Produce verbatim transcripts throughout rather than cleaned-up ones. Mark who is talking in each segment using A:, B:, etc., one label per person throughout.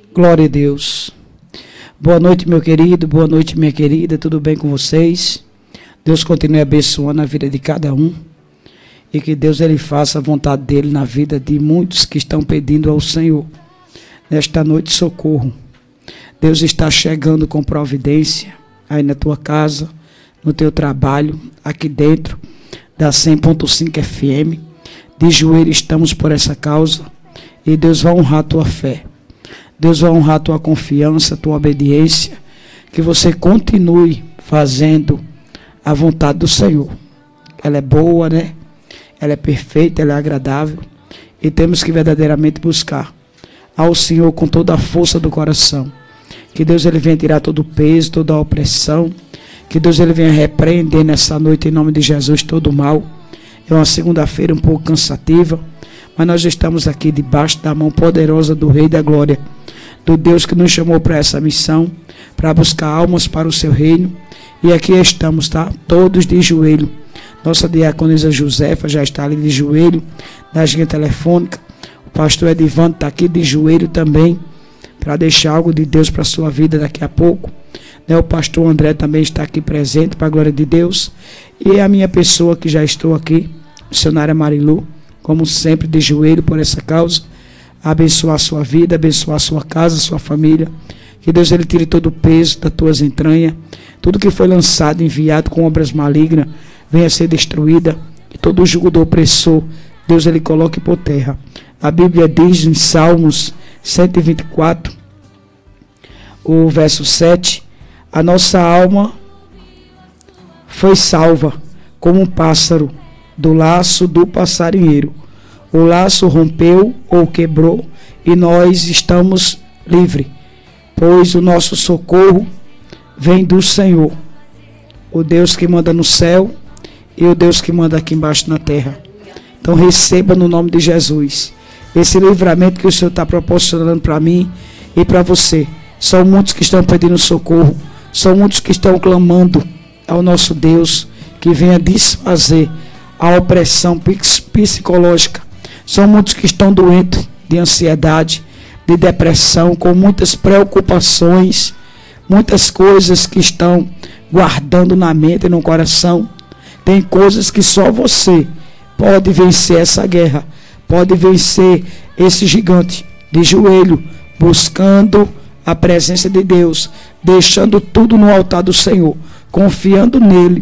A: Glória a Deus. Boa noite, meu querido, boa noite, minha querida, tudo bem com vocês? Deus continue abençoando a vida de cada um e que Deus ele faça a vontade dele na vida de muitos que estão pedindo ao Senhor. Nesta noite, socorro. Deus está chegando com providência aí na tua casa, no teu trabalho, aqui dentro da cem ponto cinco F M. De joelho estamos por essa causa e Deus vai honrar a tua fé. Deus vai honrar a tua confiança, a tua obediência, que você continue fazendo a vontade do Senhor. Ela é boa, né? Ela é perfeita, ela é agradável e temos que verdadeiramente buscar ao Senhor com toda a força do coração. Que Deus ele venha tirar todo o peso, toda a opressão, que Deus ele venha repreender nessa noite em nome de Jesus todo o mal. É uma segunda-feira um pouco cansativa, mas nós estamos aqui debaixo da mão poderosa do Rei da Glória, do Deus que nos chamou para essa missão, para buscar almas para o seu reino. E aqui estamos, tá? Todos de joelho. Nossa diaconisa Josefa já está ali de joelho, na linha telefônica. O pastor Edivando está aqui de joelho também, para deixar algo de Deus para a sua vida daqui a pouco. Né? O pastor André também está aqui presente, para a glória de Deus. E a minha pessoa que já estou aqui, missionária Marilu, como sempre de joelho por essa causa, abençoar a sua vida, abençoar a sua casa, a sua família. Que Deus ele tire todo o peso das tuas entranhas. Tudo que foi lançado, enviado com obras malignas, venha a ser destruída. E todo o jugo do opressor, Deus ele coloque por terra. A Bíblia diz em Salmos cento e vinte e quatro, o verso sete, a nossa alma foi salva como um pássaro do laço do passarinheiro. O laço rompeu ou quebrou e nós estamos livres, pois o nosso socorro vem do Senhor, o Deus que manda no céu e o Deus que manda aqui embaixo na terra. Então receba no nome de Jesus esse livramento que o Senhor está proporcionando para mim e para você. São muitos que estão pedindo socorro, são muitos que estão clamando ao nosso Deus que venha desfazer a opressão psicológica. São muitos que estão doentes de ansiedade, de depressão, com muitas preocupações, muitas coisas que estão guardando na mente e no coração. Tem coisas que só você pode vencer essa guerra, pode vencer esse gigante de joelho, buscando a presença de Deus, deixando tudo no altar do Senhor, confiando nele,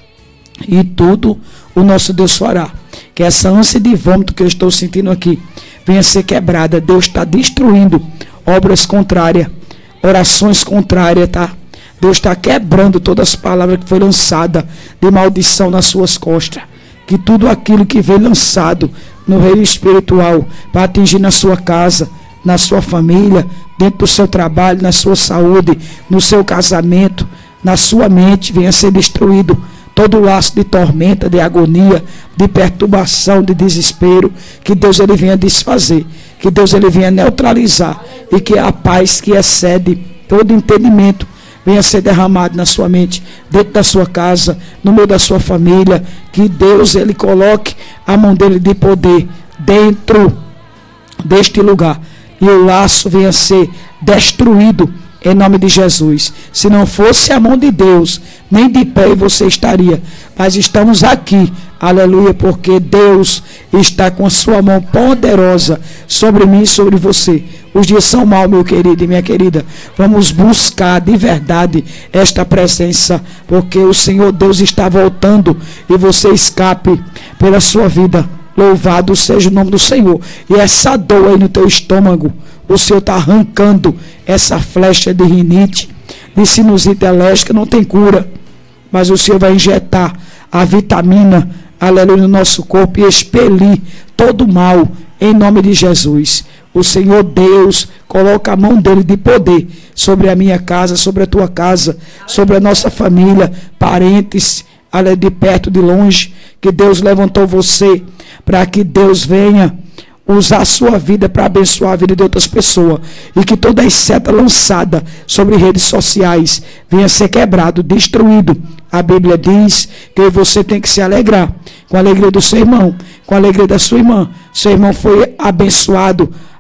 A: e tudo o nosso Deus fará. Que essa ânsia de vômito que eu estou sentindo aqui venha ser quebrada. Deus está destruindo obras contrárias, orações contrárias, tá? Deus está quebrando todas as palavras que foi lançada de maldição nas suas costas. Que tudo aquilo que veio lançado no reino espiritual para atingir na sua casa, na sua família, dentro do seu trabalho, na sua saúde, no seu casamento, na sua mente, venha ser destruído. Todo laço de tormenta, de agonia, de perturbação, de desespero, que Deus ele venha desfazer, que Deus ele venha neutralizar e que a paz que excede todo entendimento venha ser derramado na sua mente, dentro da sua casa, no meio da sua família, que Deus ele coloque a mão dele de poder dentro deste lugar e o laço venha ser destruído em nome de Jesus. Se não fosse a mão de Deus, nem de pé você estaria. Mas estamos aqui, aleluia, porque Deus está com a sua mão poderosa sobre mim e sobre você. Os dias são maus, meu querido e minha querida. Vamos buscar de verdade esta presença, porque o Senhor Deus está voltando e você escape pela sua vida. Louvado seja o nome do Senhor. E essa dor aí no teu estômago, o Senhor está arrancando essa flecha de rinite, de sinusite alérgica, não tem cura. Mas o Senhor vai injetar a vitamina, aleluia, no nosso corpo e expelir todo o mal em nome de Jesus. O Senhor Deus coloca a mão dele de poder sobre a minha casa, sobre a tua casa, sobre a nossa família, parentes, aleluia, de perto, de longe, que Deus levantou você para que Deus venha usar a sua vida para abençoar a vida de outras pessoas. E que toda as setas lançadas sobre redes sociais venha ser quebrado, destruído. A Bíblia diz que você tem que se alegrar com a alegria do seu irmão, com a alegria da sua irmã. Seu irmão foi abençoado,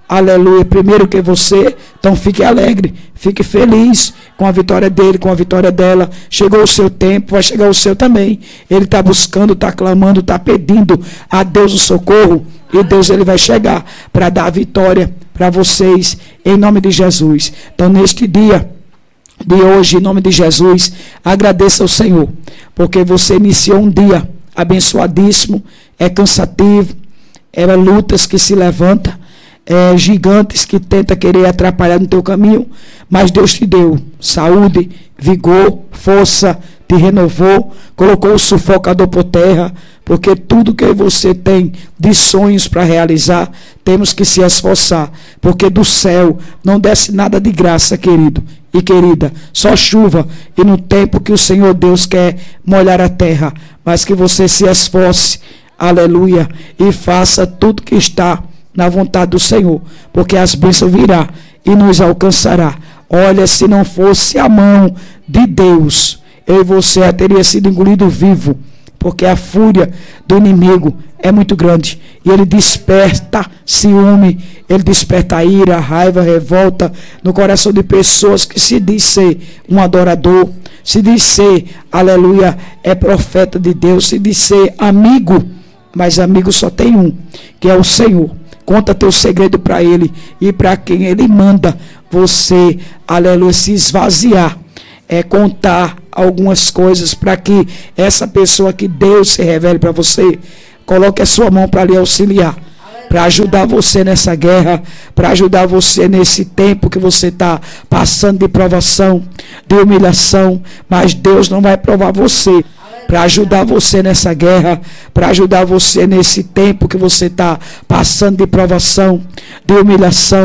A: aleluia, primeiro que você. Então fique alegre, fique feliz com a vitória dele, com a vitória dela. Chegou o seu tempo, vai chegar o seu também. Ele está buscando, está clamando, está pedindo a Deus o socorro. E Deus ele vai chegar para dar a vitória para vocês, em nome de Jesus. Então neste dia de hoje, em nome de Jesus, agradeça ao Senhor, porque você iniciou um dia abençoadíssimo. É cansativo, é lutas que se levantam, é gigantes que tentam querer atrapalhar no teu caminho, mas Deus te deu saúde, vigor, força, te renovou, colocou o sufocador por terra, porque tudo que você tem de sonhos para realizar, temos que se esforçar, porque do céu não desce nada de graça, querido e querida, só chuva, e no tempo que o Senhor Deus quer molhar a terra, mas que você se esforce, aleluia, e faça tudo que está na vontade do Senhor, porque as bênçãos virá e nos alcançará. Olha, se não fosse a mão de Deus, eu e você já teria sido engolido vivo, porque a fúria do inimigo é muito grande, e ele desperta ciúme, ele desperta ira, raiva, revolta no coração de pessoas que se diz ser um adorador, se diz ser, aleluia, é profeta de Deus, se diz ser amigo, mas amigo só tem um, que é o Senhor. Conta teu segredo para ele, e para quem ele manda você, aleluia, se esvaziar, é contar algumas coisas para que essa pessoa que Deus se revele para você, coloque a sua mão para lhe auxiliar, para ajudar você nessa guerra, para ajudar você nesse tempo que você está passando de provação, de humilhação, mas Deus não vai provar você, para ajudar você nessa guerra, para ajudar você nesse tempo que você está passando de provação, de humilhação.